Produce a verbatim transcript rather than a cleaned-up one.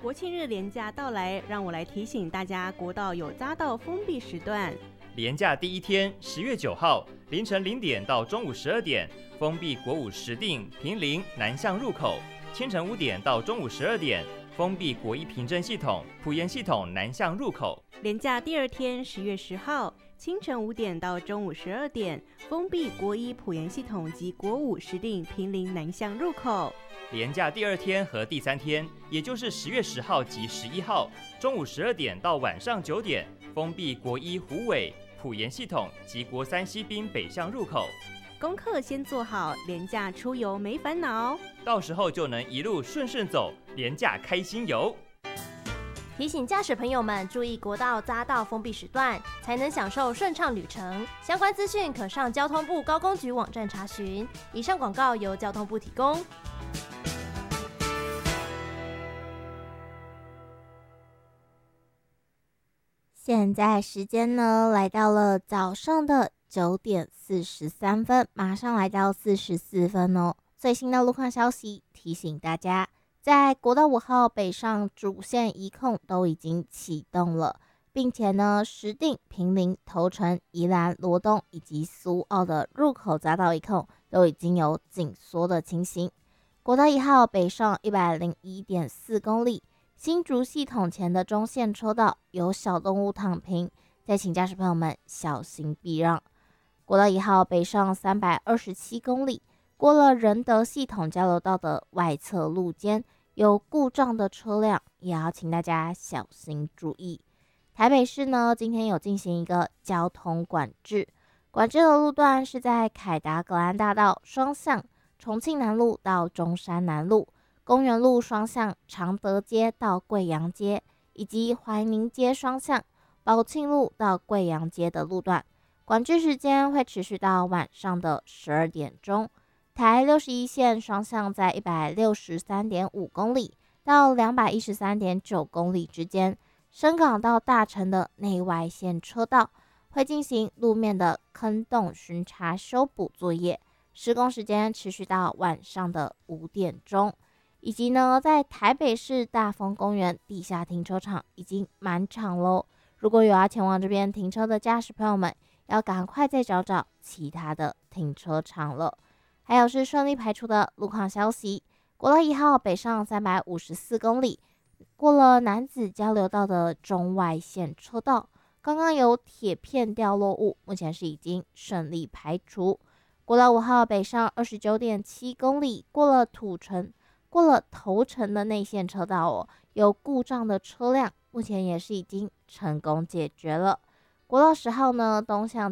国庆日连假到来，让我来提醒大家，国道有匝道封闭时段。 连假第一天，十月九号凌晨零点到中午十二点，封闭国五石碇、坪林南向入口；清晨五点到中午十二点，封闭国一平镇系统、埔盐系统南向入口。 连假第二天，十月十号清晨五点到中午十二点，封闭国一埔盐系统及国五石碇、坪林南向入口。 连假第二天和第三天，也就是十月十号及十一号，中午十二点到晚上九点，封闭国一虎尾、埔盐系统及国三西滨北向入口。 功课先做好，连假出游没烦恼， 到时候就能一路顺顺走，连假开心游。 提醒驾驶朋友们注意国道匝道封闭时段，才能享受顺畅旅程。相关资讯可上交通部高工局网站查询。以上广告由交通部提供。 现在时间呢，来到了早上的九点四十三分，马上来到四十四分哦。最新的路况消息提醒大家，在国道五号北上主线一控都已经启动了，并且呢，石碇、坪林、头城、宜兰、罗东以及苏澳的入口匝道一控都已经有紧缩的情形。国道一号北上一百零一点四公里。新竹系统前的中线车道有小动物躺平，再请驾驶朋友们小心避让。国道一号北上三百二十七公里，过了仁德系统交流道的外侧路肩，有故障的车辆也要请大家小心注意。台北市呢，今天有进行一个交通管制，管制的路段是在凯达格兰大道双向重庆南路到中山南路。公园路双向常德街到贵阳街，以及怀宁街双向宝庆路到贵阳街的路段，管制时间会持续到晚上的十二点钟。台六十一线双向在一百六十三点五公里到两百一十三点九公里之间，深港到大城的内外线车道会进行路面的坑洞巡查修补作业，施工时间持续到晚上的五点钟。以及呢，在台北市大丰公园地下停车场已经满场喽。如果有要前往这边停车的驾驶朋友们，要赶快再找找其他的停车场了。还有是顺利排除的路况消息，国道一号北上三百五十四公里，过了楠梓交流道的中外线车道，刚刚有铁片掉落物，目前是已经顺利排除。国道五号北上二十九点七公里，过了土城。过了头城的内线车道哦，有故障的车辆目前也是已经成功解决了。国道十号呢，东向